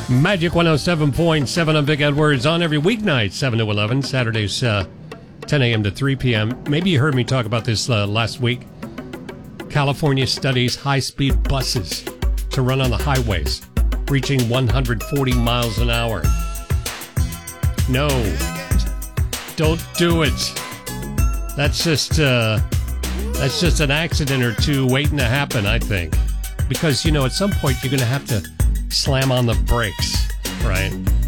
Magic 107.7 on Big Edwards on every weeknight, 7 to 11, Saturdays 10 a.m. to 3 p.m. Maybe you heard me talk about this last week. California studies high-speed buses to run on the highways, reaching 140 miles an hour. No, don't do it. That's just an accident or two waiting to happen, I think. Because, at some point you're going to have to slam on the brakes, right?